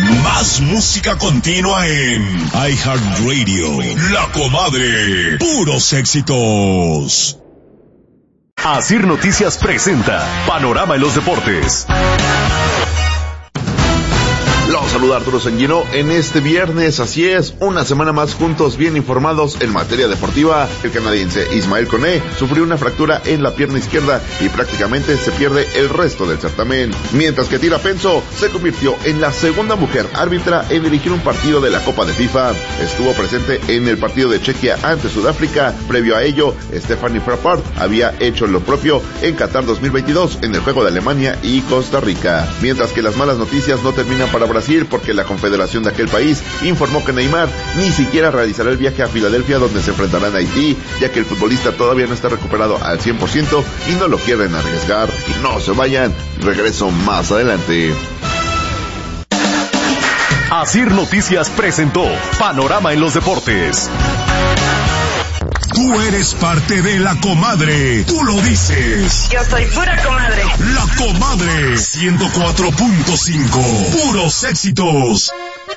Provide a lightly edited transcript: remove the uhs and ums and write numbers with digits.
Más música continua en iHeartRadio. La Comadre. Puros éxitos. Asir Noticias presenta Panorama en los Deportes. Los saluda Arturo Sanguino en este viernes, así es, una semana más juntos bien informados en materia deportiva. El canadiense Ismael Koné sufrió una fractura en la pierna izquierda y prácticamente se pierde el resto del certamen, mientras que Tira Penso se convirtió en la segunda mujer árbitra en dirigir un partido de la Copa de FIFA. Estuvo presente en el partido de Chequia ante Sudáfrica. Previo a ello, Stephanie Frappart había hecho lo propio en Qatar 2022 en el juego de Alemania y Costa Rica. Mientras que las malas noticias no terminan para Brasil, porque la confederación de aquel país informó que Neymar ni siquiera realizará el viaje a Filadelfia, donde se enfrentarán a Haití, ya que el futbolista todavía no está recuperado al 100% y no lo quieren arriesgar. Y no se vayan, regreso más adelante. Asir Noticias presentó Panorama en los Deportes. Tú eres parte de La Comadre. Tú lo dices. Yo soy pura comadre. La Comadre 104.5. Puros éxitos.